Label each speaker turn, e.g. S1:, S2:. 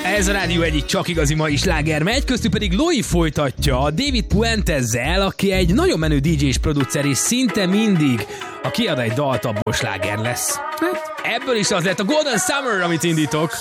S1: Ez a rádió egyik csak igazi mai sláger megy, köztük pedig Loi folytatja David Puentezzel, aki egy nagyon menő DJ és producer, és szinte mindig, ha kiad egy dalt, abból sláger lesz. Ebből is az lett a Golden Summer, amit indítok.